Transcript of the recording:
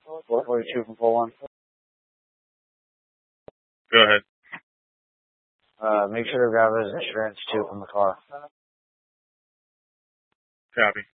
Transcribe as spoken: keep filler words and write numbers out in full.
four forty-two from four one. Go ahead. Uh, make sure to grab his insurance too from the car. Copy.